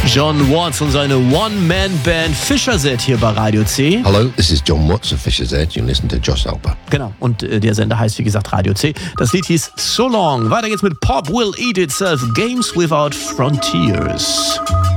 John Watts und seine One-Man-Band Fischer Z hier bei Radio C. Hello, this is John Watts of Fisher Z. You listen to Josh Alba. Genau, und der Sender heißt wie gesagt Radio C. Das Lied hieß So Long. Weiter geht's mit Pop Will Eat Itself, Games Without Frontiers.